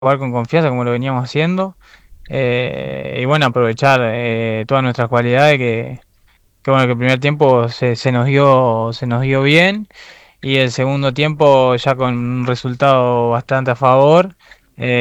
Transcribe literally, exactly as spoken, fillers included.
jugar con confianza como lo veníamos haciendo. Eh, y bueno, aprovechar eh, todas nuestras cualidades que, que bueno, que el primer tiempo se, se nos dio, se nos dio bien. Y el segundo tiempo ya con un resultado bastante a favor. eh,